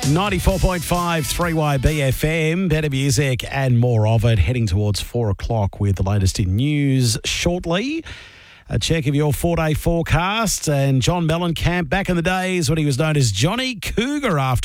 94.5 3YB FM, better music and more of it. Heading towards 4 o'clock with the latest in news shortly. A check of your 4-day forecast, and John Mellencamp back in the days when he was known as Johnny Cougar after